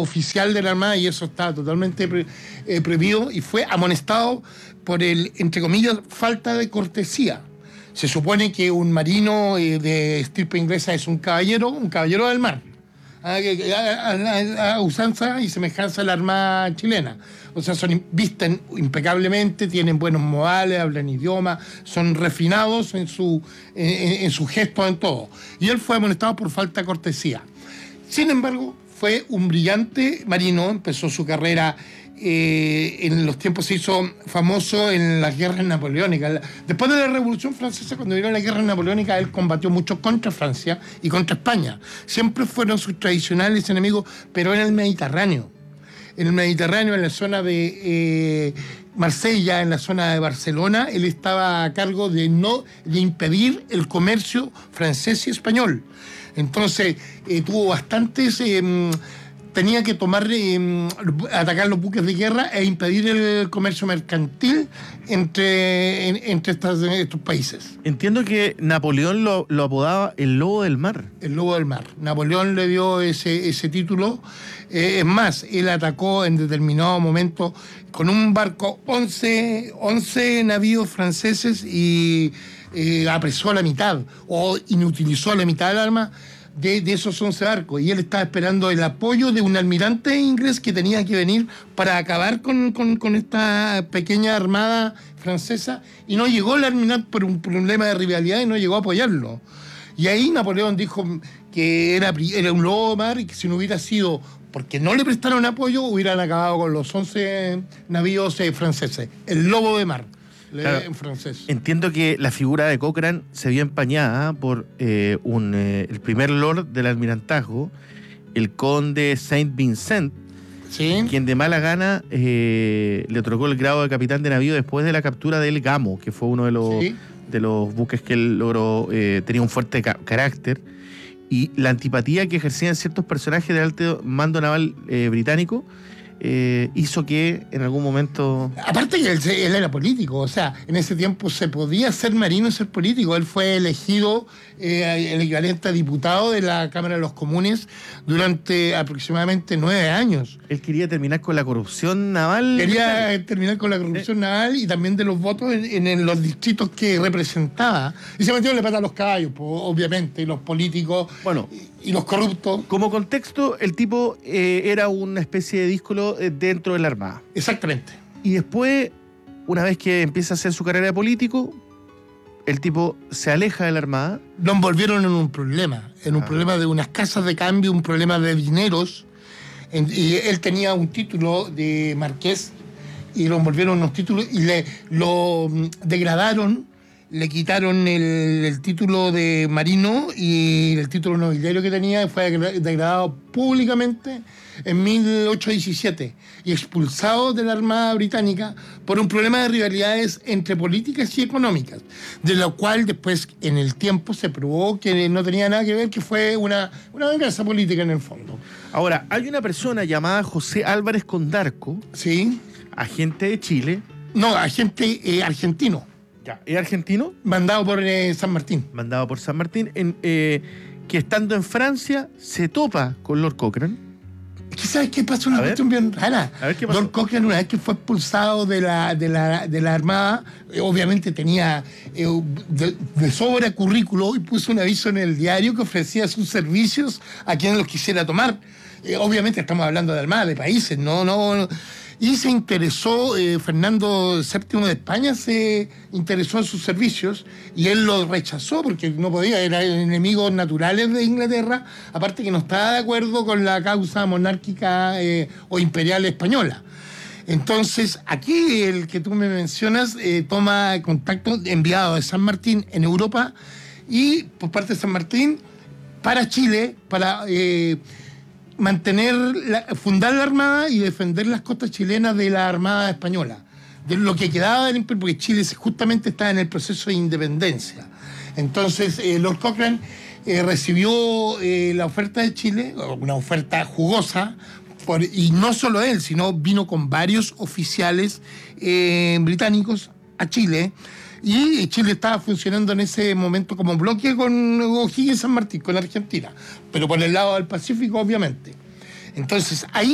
oficial de la Armada, y eso estaba totalmente prohibido, y fue amonestado por entre comillas, falta de cortesía. Se supone que un marino de estirpe inglesa es un caballero del mar, a usanza y semejanza a la Armada chilena. O sea, visten impecablemente, tienen buenos modales, hablan idioma, son refinados en su gesto, en todo. Y él fue amonestado por falta de cortesía. Sin embargo, fue un brillante marino, empezó su carrera, en los tiempos se hizo famoso en las guerras napoleónicas. Después de la Revolución Francesa, cuando vino la guerra napoleónica, él combatió mucho contra Francia y contra España. Siempre fueron sus tradicionales enemigos, pero en el Mediterráneo. En el Mediterráneo, en la zona de Marsella, en la zona de Barcelona, él estaba a cargo de impedir el comercio francés y español. Entonces, tuvo bastantes... tenía que atacar los buques de guerra e impedir el comercio mercantil entre estos países. Entiendo que Napoleón lo apodaba el Lobo del Mar. El Lobo del Mar. Napoleón le dio ese título. Es más, él atacó en determinado momento con un barco 11 navíos franceses y apresó a la mitad o inutilizó a la mitad del arma de esos 11 barcos, y él estaba esperando el apoyo de un almirante inglés que tenía que venir para acabar con esta pequeña armada francesa, y no llegó el almirante por un problema de rivalidad y no llegó a apoyarlo. Y ahí Napoleón dijo que era un lobo de mar y que si no hubiera sido porque no le prestaron apoyo, hubieran acabado con los 11 navíos franceses. El lobo de mar. Claro, en francés. Entiendo que la figura de Cochrane se vio empañada por el primer lord del almirantazgo, el conde Saint-Vincent, ¿sí?, quien de mala gana le otorgó el grado de capitán de navío después de la captura del Gamo, que fue uno de los, ¿sí?, de los buques que él logró. Tenía un fuerte carácter, y la antipatía que ejercían ciertos personajes del alto mando naval británico hizo que en algún momento... Aparte que él era político, o sea, en ese tiempo se podía ser marino y ser político. Él fue elegido el equivalente a diputado de la Cámara de los Comunes durante aproximadamente 9 años. Él quería terminar con la corrupción naval. Quería terminar con la corrupción naval y también de los votos en los distritos que representaba. Y se metió en la pata a los caballos, pues, obviamente, y los políticos, bueno, y los corruptos. Como contexto, el tipo era una especie de díscolo dentro de la Armada. Exactamente. Y después, una vez que empieza a hacer su carrera de político, el tipo se aleja de la Armada. Lo envolvieron en un problema de unas casas de cambio, un problema de dineros. Y él tenía un título de marqués y lo envolvieron en unos títulos y lo degradaron. Le quitaron el título de marino y el título nobiliario que tenía, fue degradado públicamente en 1817 y expulsado de la Armada Británica por un problema de rivalidades entre políticas y económicas, de lo cual después en el tiempo se probó que no tenía nada que ver, que fue una venganza política en el fondo. Ahora, hay una persona llamada José Álvarez Condarco, ¿sí?, agente de Chile. No, agente argentino. Ya, ¿es argentino? Mandado por San Martín. Mandado por San Martín, que estando en Francia se topa con Lord Cochrane. Es que ¿sabes qué pasó? Una cuestión bien rara. A ver qué pasó. Lord Cochrane, una vez que fue expulsado de la Armada, obviamente tenía de sobra currículo y puso un aviso en el diario que ofrecía sus servicios a quien los quisiera tomar. Obviamente estamos hablando de Armada, de países, no. Y se interesó, Fernando VII de España se interesó en sus servicios y él lo rechazó porque no podía, eran enemigos naturales de Inglaterra, aparte que no estaba de acuerdo con la causa monárquica o imperial española. Entonces, aquí el que tú me mencionas toma contacto enviado de San Martín en Europa y por parte de San Martín para Chile, para... fundar la Armada y defender las costas chilenas de la Armada española, de lo que quedaba del imperio, porque Chile justamente estaba en el proceso de independencia. Entonces, Lord Cochrane recibió la oferta de Chile, una oferta jugosa, y no solo él, sino vino con varios oficiales británicos a Chile, y Chile estaba funcionando en ese momento como bloque con O'Higgins y San Martín, con Argentina, pero por el lado del Pacífico, obviamente. Entonces, ahí